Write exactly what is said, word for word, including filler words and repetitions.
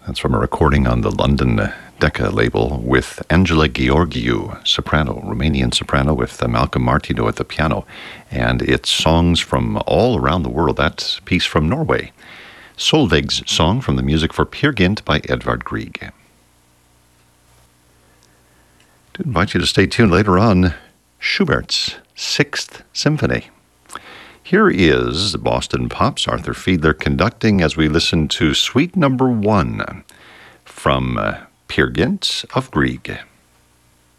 That's from a recording on the London Decca label with Angela Georgiou, soprano, Romanian soprano, with uh, Malcolm Martino at the piano. And it's songs from all around the world. That piece from Norway. Solveig's song from the music for Peer Gynt by Edvard Grieg. To invite you to stay tuned later on, Schubert's Sixth Symphony. Here is the Boston Pops' Arthur Fiedler conducting as we listen to Suite Number One from uh, Peer Gynt of Grieg.